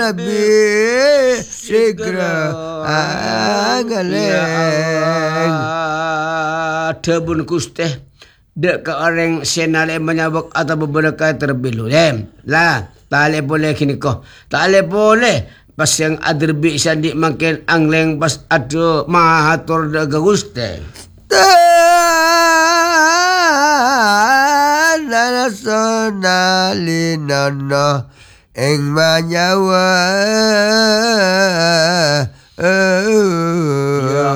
Nabi segera angaleng Tebun kusteh dek ke orang senale menyabak atau beberapa terbilu lah tak boleh kini kau tak boleh pas yang aderbi sandi makin angleng pas adu mahatur dek ke kusteh nasionalinono ing manyawa ya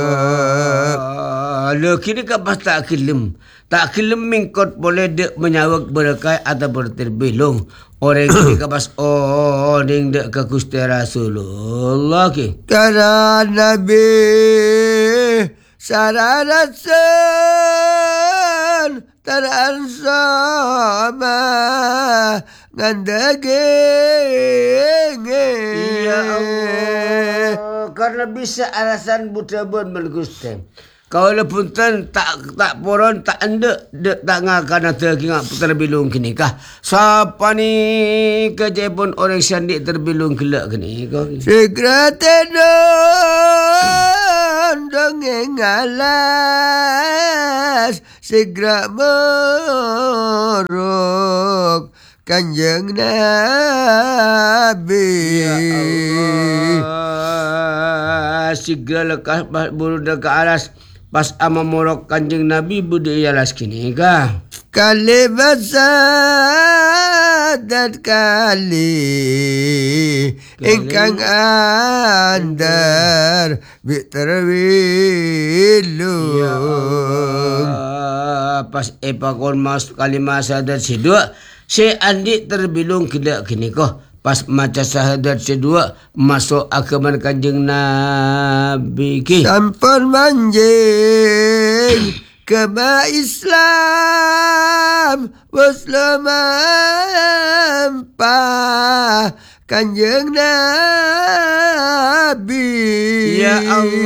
Allah lo kini kapas tak kilem mingkot boleh dek menyawak berkai atau berterbilung orang kini kapas ding dek ke Gusti Rasulullah ki karena Nabi sararasan taransama ngandaging ya Allah karena bisa alasan butabun melguste kau lepun tak poron tak ande tak ngakan terkingak terbilung kini kah siapa ni kejepun orang sandik terbilung gelak kini kau segera tenon dongeng alas segera meruk Kanjeng Nabi ya Allah segera lekas bulu ke alas pas ama morok Kanjeng Nabi budaya las kini kah kali dan kali ingkang andar terwilung ya Allah pas epakon mas kali masa dan sidua si andi terbilung kila kini kah pas maca syahadat kedua masuk agama Kanjeng Nabi ki sampun manjing keba Islam Musliman pa Kanjeng Nabi ya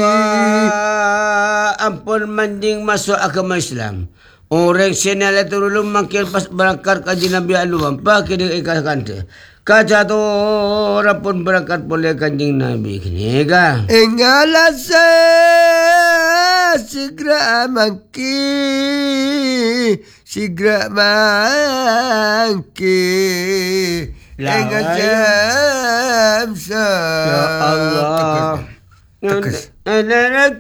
Allah ampun manjing masuk agama Islam orang senala turulung makin pas berangkat Kanjeng Nabi aluam pakai dia ikan te kaca tu orang pun berangkat boleh Kanjeng Nabi kini kan engalasa segera mangki engasam ya Allah tekes